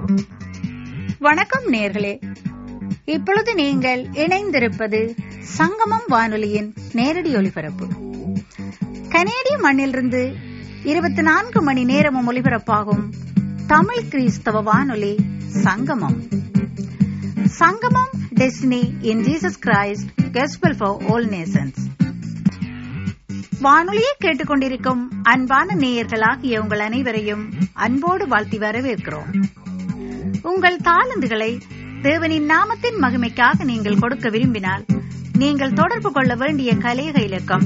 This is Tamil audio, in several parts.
வணக்கம் நேயர்களே, இப்பொழுது நீங்கள் இணைந்திருப்பது சங்கமம் வானொலியின் நேரடி ஒலிபரப்பு. கனேடிய மண்ணிலிருந்து 24 மணி நேரமும் ஒலிபரப்பாகும் தமிழ் கிறிஸ்தவ வானொலி சங்கமம். சங்கமம் destiny in Jesus Christ gospel for all nations. வானொலியை கேட்டுக்கொண்டிருக்கும் அன்பான நேயர்களாகிய உங்கள் அனைவரையும் அன்போடு வாழ்த்தி வரவேற்கிறோம். உங்கள் தாளந்துகளை தேவனின் நாமத்தின் மகிமைக்காக நீங்கள் கொடுக்க விரும்பினால், நீங்கள் தொடர்பு கொள்ள வேண்டிய கலேக இலக்கம்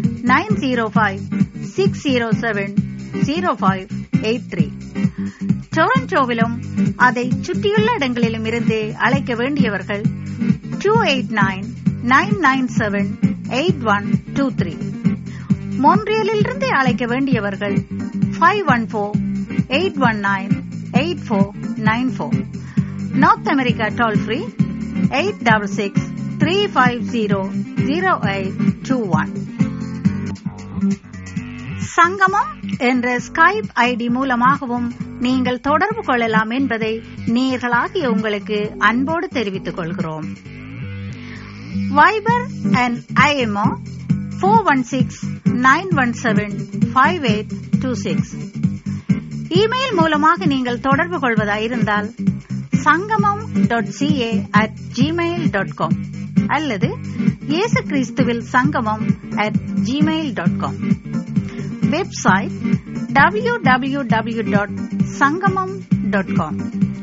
9056070583. டொரண்டோவிலும் அதை சுற்றியுள்ள இடங்களிலும் இருந்து அழைக்க வேண்டியவர்கள் 289-997-8123. மோன்ட்ரியலிலிருந்து அழைக்க வேண்டியவர்கள் 514-819-8494. North America toll free 866-350-0821. சங்கமம் என்ற ஸ்கைப் ஐடி மூலமாகவும் நீங்கள் தொடர்பு கொள்ளலாம் என்பதை நேயர்களாகிய உங்களுக்கு அன்போடு தெரிவித்துக் கொள்கிறோம். Wiper and IMO 416-917-5826. இமெயில் மூலமாக நீங்கள் தொடர்பு கொள்வதாயிருந்தால் sangamam.ca@gmail.com அல்லது இயேசு கிறிஸ்துவில் சங்கமம் @gmail.com. Website www.sangamam.com.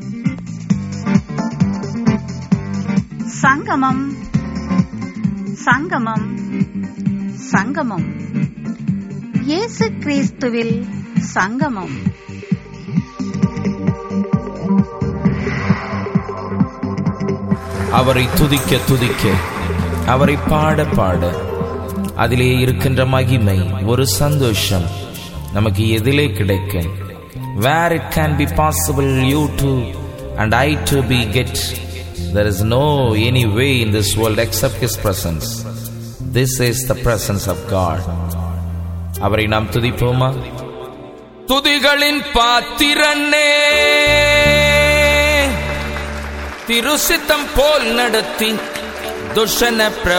சங்கமம் சங்கமம் சங்கமம் இயேசு கிறிஸ்துவில் சங்கமம். அவரை துதிக்க துதிக்க, அவரை பாட பாட, அதிலே இருக்கின்ற மகிமை, ஒரு சந்தோஷம் நமக்கு எதிலே கிடைக்கும்? Where it can be possible you to and I to be get. There is no any way in this world except His presence. This is the presence of God. அவரை நாம் துதிப்போமா? துதிகளின் பாத்திரனே, திருசித்தம் போல் நடத்தி துஷன